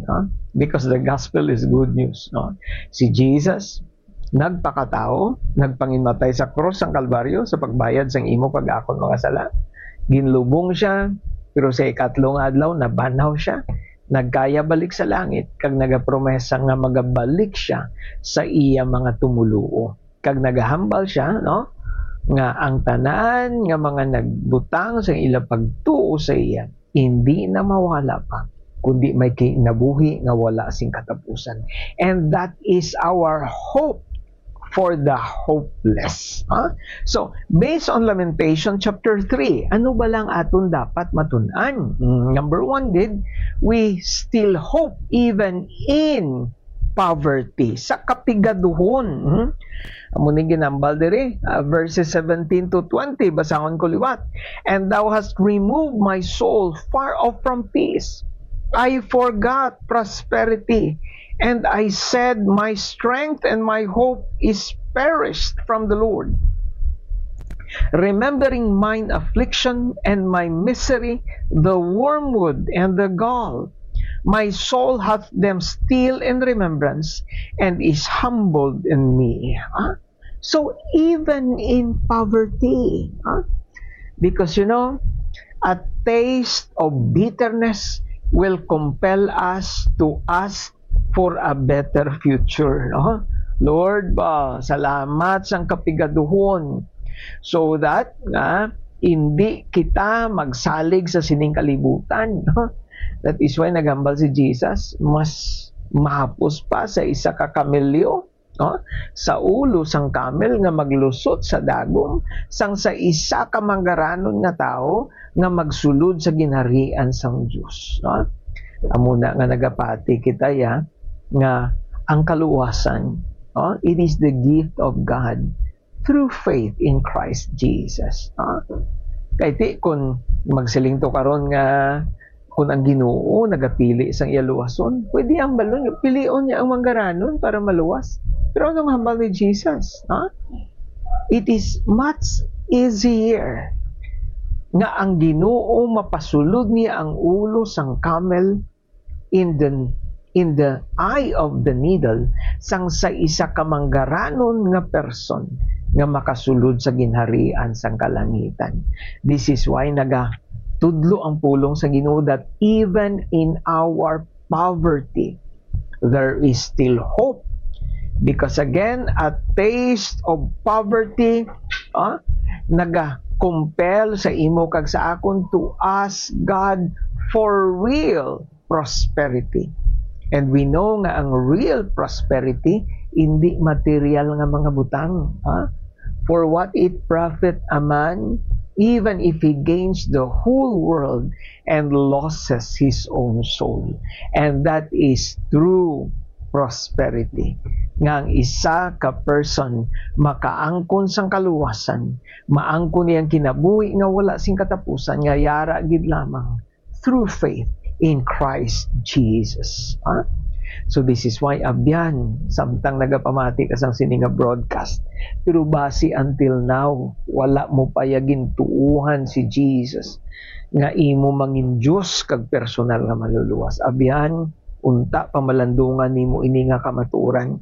no? Because the gospel is good news, no? Si Jesus nagpakatao, nagpangimatay sa krus ang Kalbaryo sa pagbayad sang imo kag akon mga sala. Ginlubong siya, pero sa ikatlong adlaw nabanaw siya, nagkaya balik sa langit, kag nagapromesa nga magabalik siya sa iya mga tumuluo. Kag nagahambal siya, no? Nga ang tanan nga mga nagbutang sa ila pagtuo sa iya, hindi na mawala pa, kundi may kinabuhi nga wala sing katapusan. And that is our hope for the hopeless. So, based on Lamentation chapter 3, ano ba lang aton dapat matun-an? Number 1, we still hope even in poverty, sa kapigaduhon. Amo ni ginambal diri, verses 17 to 20, basahon ko liwat. And thou hast removed my soul far off from peace. I forgot prosperity, and I said, my strength and my hope is perished from the Lord. Remembering mine affliction and my misery, the wormwood and the gall, my soul hath them still in remembrance, and is humbled in me. So even in poverty, because a taste of bitterness will compel us to ask for a better future. Lord, salamat sa kapigaduhon, so that hindi kita magsalig sa sining kalibutan. That is why nagambal si Jesus, mas mahapos pa sa isa ka kamelyo, sa ulo sang kamel nga maglusot sa dagom, sang sa isa ka manggaranon nga tao nga magsulod sa ginharian sang Dios. Amuna nga nagapati kita nga ang kaluwasan, it is the gift of God through faith in Christ Jesus. Kaya kung magsiling to karon nga kung ang Ginoo nagapili sang iyaluwason, pwede ang balon, pilion niya ang manggaranon para maluwas. Pero ang mahambal ni Jesus, it is much easier nga ang Ginoo mapasulod niya ang ulo sang camel in the eye of the needle, sang sa isa ka manggaranon nga person nga makasulod sa ginharian sang kalangitan. This is why tudlo ang pulong sa Ginoo that even in our poverty, there is still hope. Because again, a taste of poverty, naga-compel sa imo kag sa akon to ask God for real prosperity. And we know nga ang real prosperity, hindi material nga mga butang. For what it profit a man, even if he gains the whole world and loses his own soul. And that is true prosperity. Nga ang isa ka person makaangkon sang kaluwasan, maangkon niyang kinabuhi nga wala sing katapusan, nga yara gid lamang through faith in Christ Jesus. So this is why abyan, samtang nagapamati kasang sininga broadcast, pero basi until now, wala mo payagin tuuhan si Jesus, nga imo mangin Diyos kag personal nga maluluwas. Abyan, unta pamalandungan nimo ini nga kamaturan,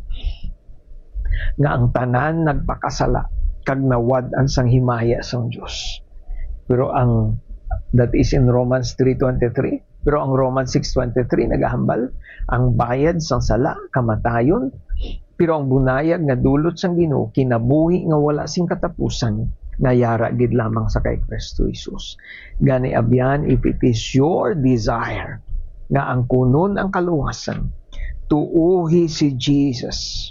nga ang tanan nagpakasala, kag nawad-an sang himaya sang Diyos. Pero that is in Romans 3:23. Pero ang Romans 6:23 nagahambal, ang bayad sang sala kamatayon, pero ang bunayag nga dulot sang Ginoo kinabuhi nga wala sing katapusan, nga yara gid lamang sa kay Kristo Jesus. Gani abyan, if it is your desire nga ang kunon ang kaluwasan, tuuhi si Jesus.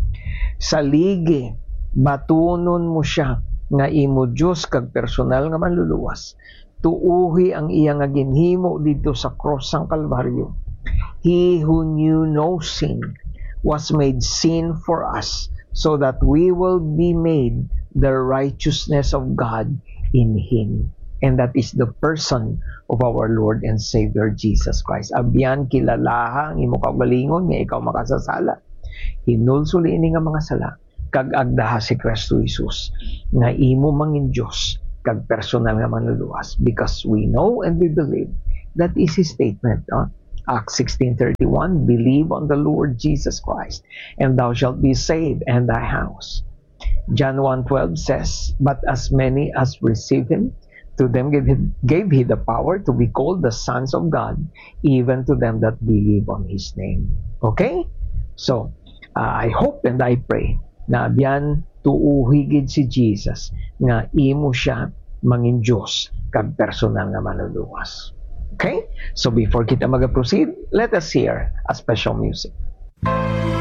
Saligi, batunon mo siya nga imo Diyos kag personal nga manluluwas. Tuuhi ang iya nga ginhimo dito sa cross sang Kalbaryo. He who knew no sin was made sin for us, so that we will be made the righteousness of God in Him. And that is the person of our Lord and Savior Jesus Christ. Abyan kilalaha ang imo kaugalingon nga ikaw makasasala. Hinulsuli ini nga mga sala, kag agdaha si Kristo Jesus nga imo mangin Dios kag personal nga manluluwas, because we know and we believe that is His statement. Acts 16:31, believe on the Lord Jesus Christ, and thou shalt be saved and thy house. John 1:12 says, but as many as receive him, to them gave he the power to be called the sons of God, even to them that believe on his name. Okay? So, I hope and I pray na biyan tuuhigid si Jesus nga imo siya mangin Diyos kag personal nga manuluwas. Okay? So before kita mag-proceed, let us hear a special music.